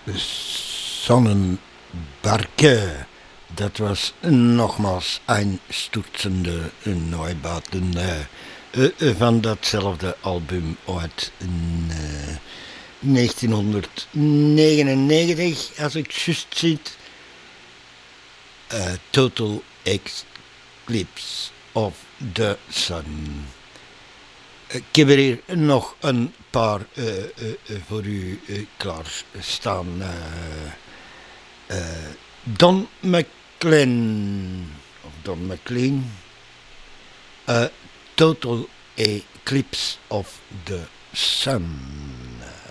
Sonnenbarke. Dat was nogmaals einstürzende Neubauten van datzelfde album uit 1999, als ik juist zie. Total Eclipse of the Sun. Ik heb er hier nog een paar voor u klaarstaan. Don McLean, of Don McLean, Total Eclipse of the Sun.